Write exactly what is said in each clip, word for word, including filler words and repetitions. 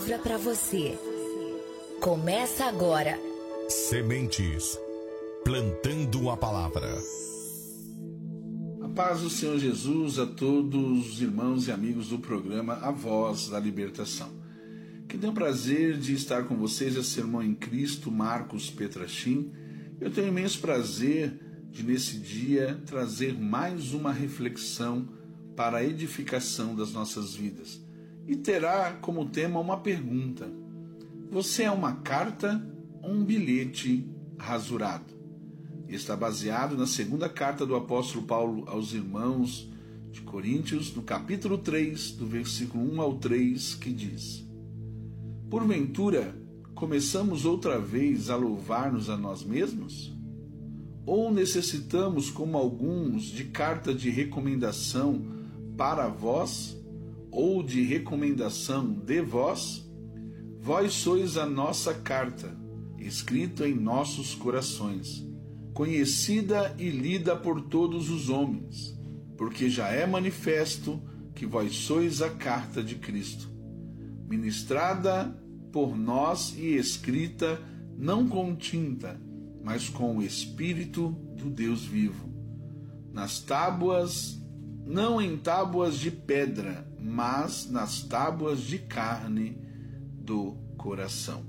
palavra para você. Começa agora. Sementes, plantando a palavra. A paz do Senhor Jesus a todos os irmãos e amigos do programa A Voz da Libertação. Que tenho o prazer de estar com vocês, esse irmão em Cristo, Marcos Petrachim. Eu tenho imenso prazer de, nesse dia, trazer mais uma reflexão para a edificação das nossas vidas. E terá como tema uma pergunta: você é uma carta ou um bilhete rasurado? Está baseado na segunda carta do apóstolo Paulo aos irmãos de Coríntios, no capítulo três, do versículo um ao três, que diz: porventura, começamos outra vez a louvar-nos a nós mesmos? Ou necessitamos, como alguns, de carta de recomendação para vós, ou de recomendação de vós? Vós sois a nossa carta, escrita em nossos corações, conhecida e lida por todos os homens, porque já é manifesto que vós sois a carta de Cristo, ministrada por nós e escrita não com tinta, mas com o Espírito do Deus vivo, nas tábuas, não em tábuas de pedra, mas nas tábuas de carne do coração.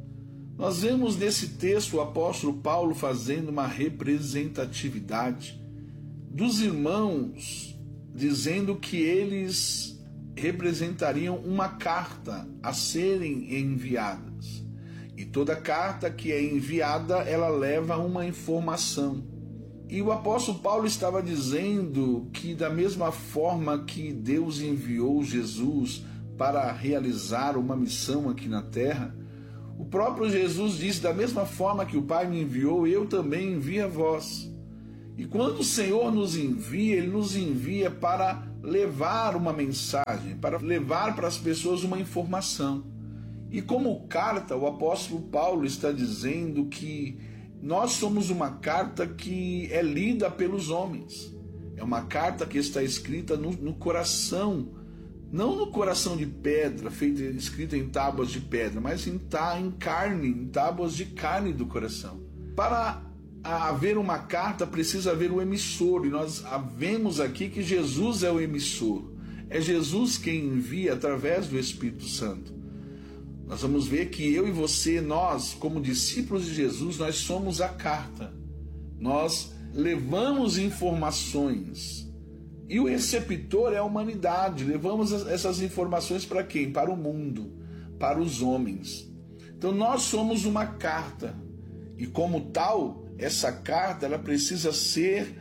Nós vemos nesse texto o apóstolo Paulo fazendo uma representatividade dos irmãos, dizendo que eles representariam uma carta a serem enviadas. E toda carta que é enviada, ela leva uma informação. E o apóstolo Paulo estava dizendo que da mesma forma que Deus enviou Jesus para realizar uma missão aqui na terra, o próprio Jesus disse: da mesma forma que o Pai me enviou, eu também envio a vós. E quando o Senhor nos envia, Ele nos envia para levar uma mensagem, para levar para as pessoas uma informação. E como carta, o apóstolo Paulo está dizendo que nós somos uma carta que é lida pelos homens. É uma carta que está escrita no, no coração, não no coração de pedra, feita, escrita em tábuas de pedra, mas em, tá, em carne, em tábuas de carne do coração. Para haver uma carta, precisa haver um emissor, e nós vemos aqui que Jesus é o emissor. É Jesus quem envia através do Espírito Santo. Nós vamos ver que eu e você, nós, como discípulos de Jesus, nós somos a carta. Nós levamos informações. E o receptor é a humanidade. Levamos essas informações para quem? Para o mundo, para os homens. Então nós somos uma carta. E como tal, essa carta ela precisa ser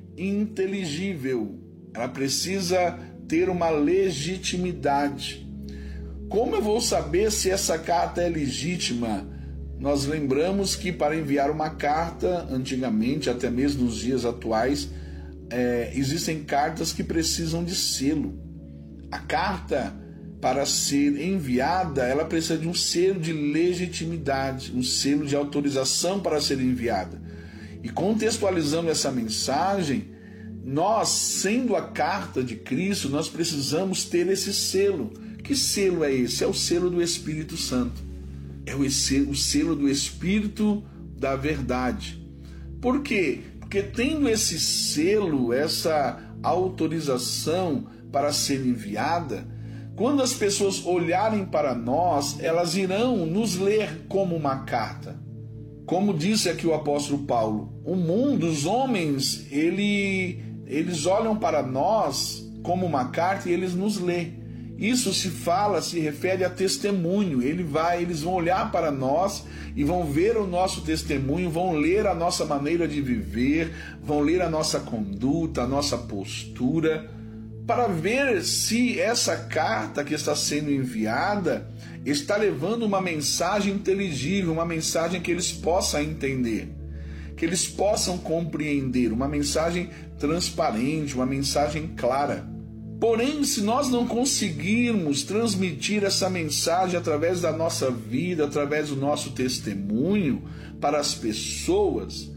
inteligível. Ela precisa ter uma legitimidade. Como eu vou saber se essa carta é legítima? Nós lembramos que para enviar uma carta, antigamente, até mesmo nos dias atuais, é, existem cartas que precisam de selo. A carta, para ser enviada, ela precisa de um selo de legitimidade, um selo de autorização para ser enviada. E contextualizando essa mensagem, nós, sendo a carta de Cristo, nós precisamos ter esse selo. Que selo é esse? É o selo do Espírito Santo. É o selo do Espírito da verdade. Por quê? Porque tendo esse selo, essa autorização para ser enviada, quando as pessoas olharem para nós, elas irão nos ler como uma carta. Como disse aqui o apóstolo Paulo, o mundo, os homens, ele, eles olham para nós como uma carta e eles nos lêem. Isso se fala, se refere a testemunho. Ele vai, eles vão olhar para nós e vão ver o nosso testemunho, vão ler a nossa maneira de viver, vão ler a nossa conduta, a nossa postura, para ver se essa carta que está sendo enviada está levando uma mensagem inteligível, uma mensagem que eles possam entender, que eles possam compreender, uma mensagem transparente, uma mensagem clara. Porém, se nós não conseguirmos transmitir essa mensagem através da nossa vida, através do nosso testemunho para as pessoas,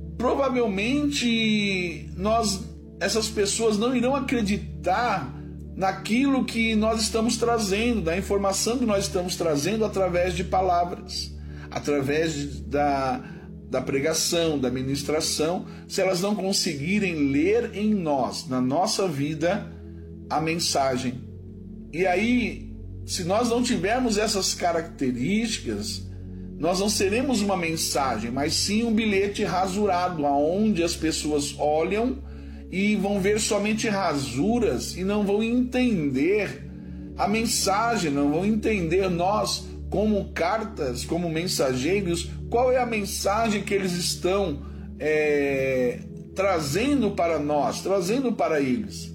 provavelmente nós, essas pessoas não irão acreditar naquilo que nós estamos trazendo, da informação que nós estamos trazendo através de palavras, através de, da, da pregação, da ministração, se elas não conseguirem ler em nós, na nossa vida, a mensagem. E aí, se nós não tivermos essas características, nós não seremos uma mensagem, mas sim um bilhete rasurado, aonde as pessoas olham e vão ver somente rasuras e não vão entender a mensagem, não vão entender nós como cartas, como mensageiros, qual é a mensagem que eles estão é, trazendo para nós, trazendo para eles.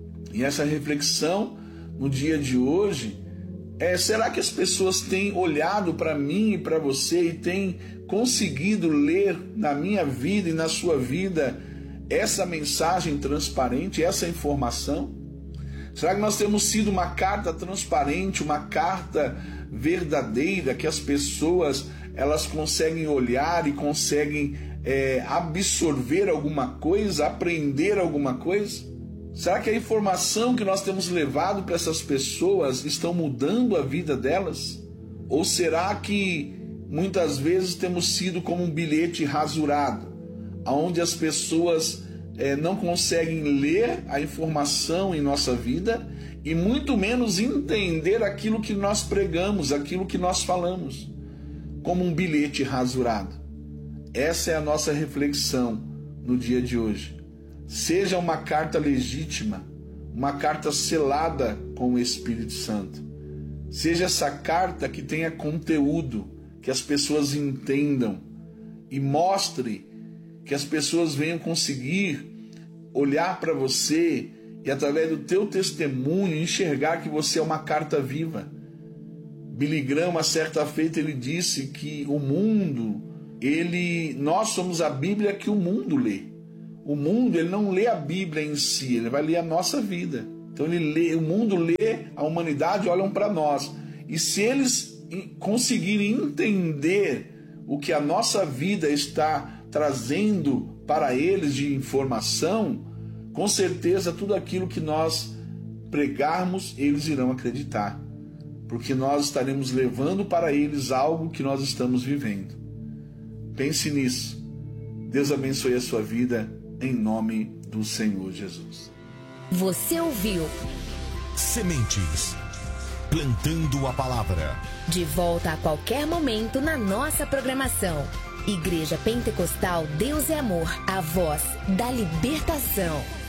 E essa reflexão no dia de hoje é: será que as pessoas têm olhado para mim e para você e têm conseguido ler na minha vida e na sua vida essa mensagem transparente, essa informação? Será que nós temos sido uma carta transparente, uma carta verdadeira, que as pessoas elas conseguem olhar e conseguem é, absorver alguma coisa, aprender alguma coisa? Será que a informação que nós temos levado para essas pessoas estão mudando a vida delas? Ou será que muitas vezes temos sido como um bilhete rasurado, onde as pessoas é, não conseguem ler a informação em nossa vida e muito menos entender aquilo que nós pregamos, aquilo que nós falamos, como um bilhete rasurado? Essa é a nossa reflexão no dia de hoje. Seja uma carta legítima, uma carta selada com o Espírito Santo. Seja essa carta que tenha conteúdo, que as pessoas entendam e mostre, que as pessoas venham conseguir olhar para você e através do teu testemunho enxergar que você é uma carta viva. Billy Graham, a certa feita, ele disse que o mundo, ele, nós somos a Bíblia que o mundo lê. O mundo, ele não lê a Bíblia em si, ele vai ler a nossa vida. Então ele lê, o mundo lê, a humanidade olham para nós. E se eles conseguirem entender o que a nossa vida está trazendo para eles de informação, com certeza tudo aquilo que nós pregarmos, eles irão acreditar. Porque nós estaremos levando para eles algo que nós estamos vivendo. Pense nisso. Deus abençoe a sua vida. Em nome do Senhor Jesus. Você ouviu Sementes, plantando a palavra. De volta a qualquer momento na nossa programação. Igreja Pentecostal Deus é Amor, a voz da libertação.